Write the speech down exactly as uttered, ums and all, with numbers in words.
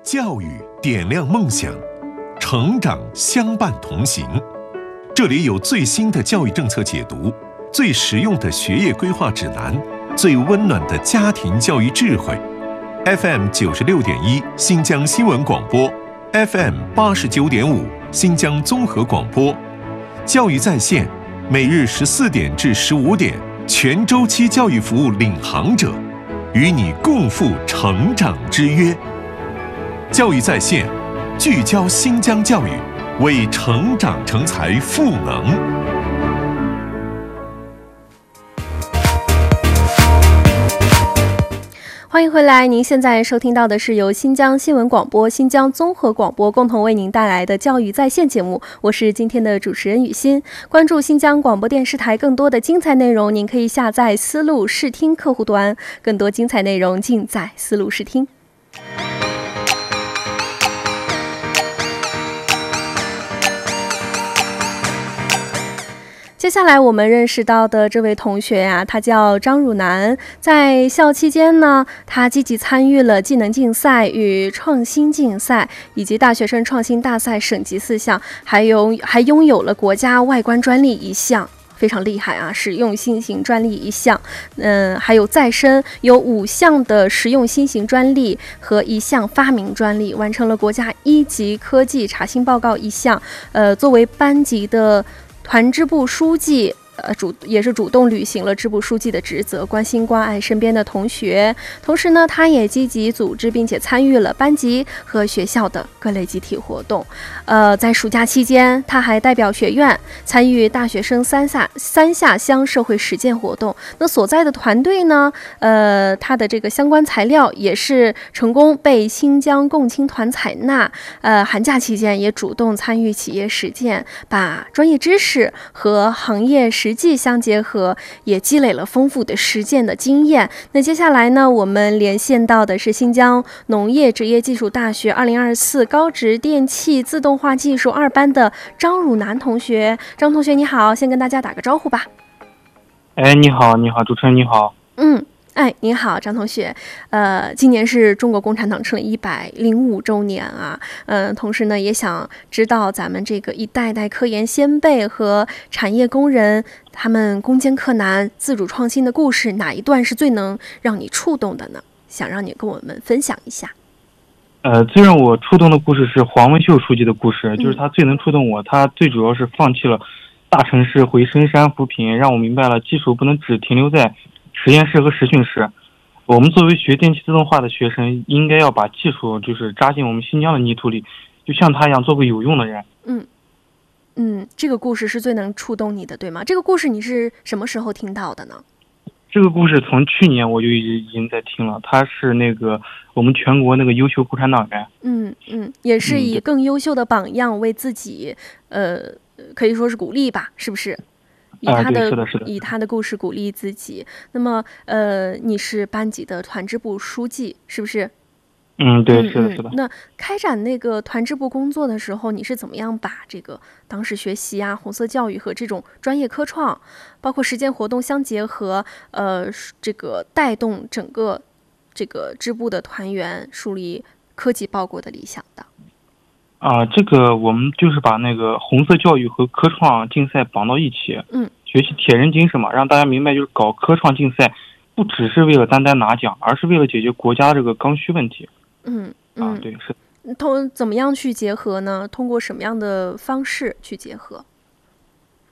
教育点亮梦想，成长相伴同行。这里有最新的教育政策解读，最实用的学业规划指南，最温暖的家庭教育智慧。F M 九十六点一新疆新闻广播 ，F M 八十九点五新疆综合广播，教育在线，每日十四点至十五点，全周期教育服务领航者，与你共赴成长之约。教育在线，聚焦新疆教育，为成长成才赋能。 欢迎回来，您现在收听到的是由新疆新闻广播、新疆综合广播共同为您带来的教育在线节目，我是今天的主持人雨欣。关注新疆广播电视台更多的精彩内容，您可以下载思路视听客户端，更多精彩内容尽在思路视听。接下来我们认识到的这位同学呀、啊，他叫张汝南。在校期间呢，他积极参与了技能竞赛与创新竞赛，以及大学生创新大赛省级四项，还有还拥有了国家外观专利一项。非常厉害啊！实用新型专利一项，嗯，还有再生有五项的实用新型专利和一项发明专利，完成了国家一级科技查新报告一项。呃，作为班级的团支部书记，呃，主也是主动履行了支部书记的职责，关心关爱身边的同学。同时呢，他也积极组织并且参与了班级和学校的各类集体活动。呃，在暑假期间，他还代表学院参与大学生三下三下乡社会实践活动。那所在的团队呢，呃，他的这个相关材料也是成功被新疆共青团采纳。呃，寒假期间也主动参与企业实践，把专业知识和行业实际相结合，也积累了丰富的实践的经验。那接下来呢，我们连线到的是新疆农业职业技术大学二零二四高职电气自动化技术二班的张汝南同学。张同学你好，先跟大家打个招呼吧。 哎，你好，你好，主持人你好。 嗯。哎，您好，张同学。呃，今年是中国共产党成立一百零五周年啊。嗯、呃，同时呢，也想知道咱们这个一代代科研先辈和产业工人他们攻坚克难、自主创新的故事，哪一段是最能让你触动的呢？想让你跟我们分享一下。 呃，最让我触动的故事是黄文秀书记的故事，就是他最能触动我。他最主要是放弃了大城市，回深山扶贫，让我明白了技术不能只停留在实验室和实训室。我们作为学电气自动化的学生，应该要把技术就是扎进我们新疆的泥土里，就像他一样做个有用的人。 嗯嗯，这个故事是最能触动你的，对吗？这个故事你是什么时候听到的呢？ 这个故事从去年我就已经在听了，他是那个我们全国那个优秀共产党员。 嗯嗯，也是以更优秀的榜样为自己，呃，可以说是鼓励吧，是不是？以他的、 啊、是的是的以他的故事鼓励自己。那么，呃，你是班级的团支部书记，是不是？ 嗯，对，是的，是的。 那开展那个团支部工作的时候，你是怎么样把这个当时学习啊、红色教育和这种专业科创，包括实践活动相结合，呃，这个带动整个这个支部的团员树立科技报国的理想的？ 啊，这个我们就是把那个红色教育和科创竞赛绑到一起， 嗯，学习铁人精神嘛，让大家明白，就是搞科创竞赛不只是为了单单拿奖，而是为了解决国家这个刚需问题。 嗯嗯， 啊，对，是。 通怎么样去结合呢？通过什么样的方式去结合？